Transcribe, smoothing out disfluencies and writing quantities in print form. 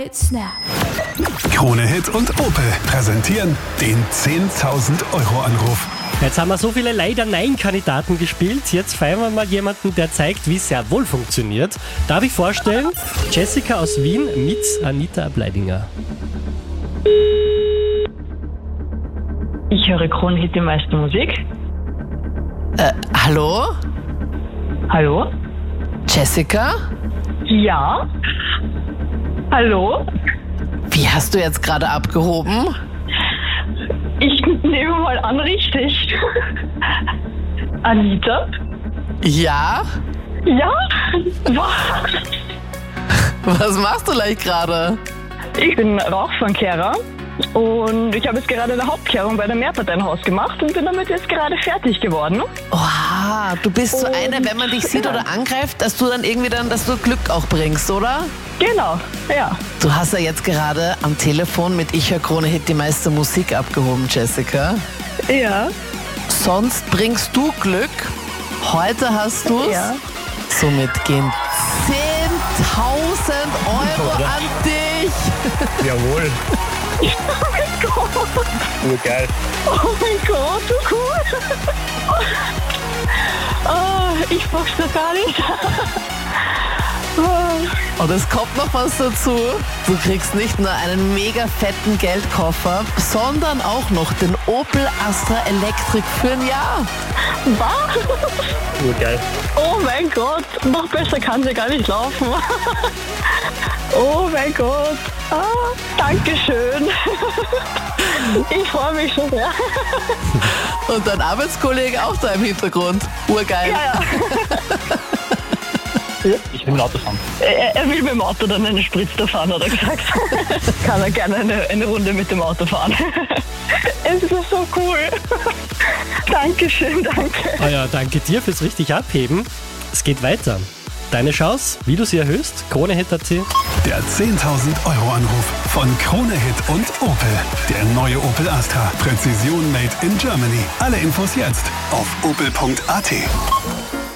Snap. Krone Hit und Opel präsentieren den 10.000 Euro Anruf. Jetzt haben wir so viele Leider-Nein-Kandidaten gespielt. Jetzt feiern wir mal jemanden, der zeigt, wie es sehr wohl funktioniert. Darf ich vorstellen? Jessica aus Wien mit Anita Ableidinger. Ich höre Krone Hit, die meiste Musik. Hallo? Hallo? Jessica? Ja? Hallo? Wie hast du jetzt gerade abgehoben? Ich nehme mal an, richtig. Anita? Ja? Ja? Was machst du gleich gerade? Ich bin Rauchfangkehrer und ich habe jetzt gerade eine Hauptkehrung bei dem Mehrparteienhaus gemacht und bin damit jetzt gerade fertig geworden. Oha, du bist so Und- eine, wenn man dich sieht oder angreift, dass du dann irgendwie dass du Glück auch bringst, oder? Genau, ja. Du hast ja jetzt gerade am Telefon mit Ich höre Krone Hit die meiste Musik abgehoben, Jessica. Ja. Sonst bringst du Glück. Heute hast du's. Ja. Somit gehen 10.000 Euro an dich. Jawohl. Oh mein Gott. Urgeil. Oh mein Gott, so cool. Oh, ich pack's das gar nicht. Oh. Und es kommt noch was dazu. Du kriegst nicht nur einen mega fetten Geldkoffer, sondern auch noch den Opel Astra Electric für ein Jahr. Was? Urgeil. Oh mein Gott, noch besser kann sie gar nicht laufen. Oh mein Gott. Ah, Dankeschön. Ich freue mich schon sehr. Und dein Arbeitskollege auch da im Hintergrund. Urgeil. Ja. Ich will mit dem Auto fahren. Er will mit dem Auto dann eine Spritztour fahren, hat er gesagt. Kann er gerne eine Runde mit dem Auto fahren. Es ist so cool. Dankeschön, danke. Ah ja, danke dir fürs richtig Abheben. Es geht weiter. Deine Chance, wie du sie erhöhst, KroneHit.at. Der 10.000 Euro Anruf von Krone Hit und Opel. Der neue Opel Astra. Präzision made in Germany. Alle Infos jetzt auf opel.at.